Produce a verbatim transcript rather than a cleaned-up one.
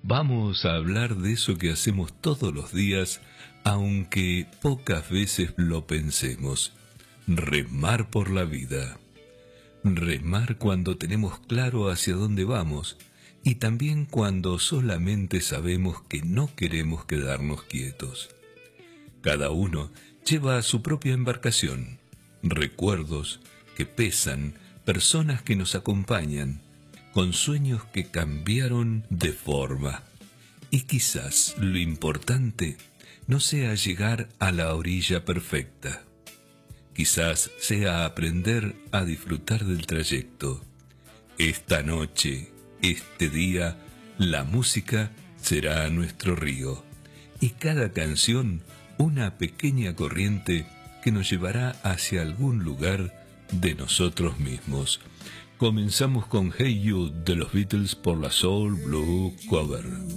Vamos a hablar de eso que hacemos todos los días, aunque pocas veces lo pensemos. Remar por la vida. Remar cuando tenemos claro hacia dónde vamos y también cuando solamente sabemos que no queremos quedarnos quietos. Cada uno lleva su propia embarcación, recuerdos que pesan, personas que nos acompañan, con sueños que cambiaron de forma. Y quizás lo importante no sea llegar a la orilla perfecta. Quizás sea aprender a disfrutar del trayecto. Esta noche, este día, la música será nuestro río. Y cada canción, una pequeña corriente que nos llevará hacia algún lugar de nosotros mismos. Comenzamos con Hey You de los Beatles por la Soul Blue Cover.